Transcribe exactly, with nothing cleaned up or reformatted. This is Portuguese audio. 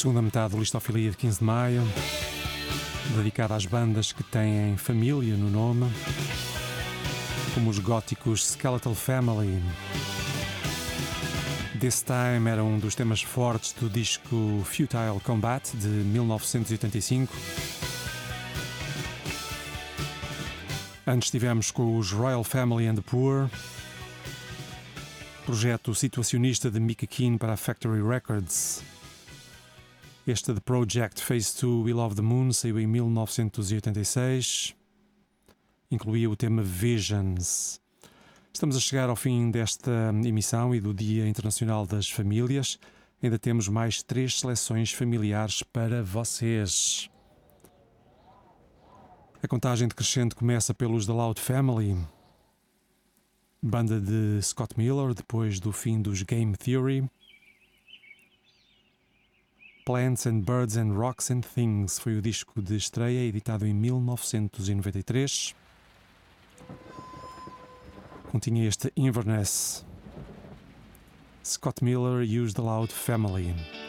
Segunda metade do Listofilia de quinze de maio, dedicada às bandas que têm família no nome, como os góticos Skeletal Family. This Time era um dos temas fortes do disco Futile Combat de mil novecentos e oitenta e cinco. Antes estivemos com os Royal Family and the Poor, projeto situacionista de Mickey Keane para a Factory Records. Este The Project Phase dois, We Love the Moon, saiu em mil novecentos e oitenta e seis. Incluía o tema Visions. Estamos a chegar ao fim desta emissão e do Dia Internacional das Famílias. Ainda temos mais três seleções familiares para vocês. A contagem decrescente começa pelos The Loud Family, banda de Scott Miller, depois do fim dos Game Theory. Plants and Birds and Rocks and Things foi o disco de estreia, editado em mil novecentos e noventa e três. Continha este Inverness. Scott Miller, Use the Loud Family.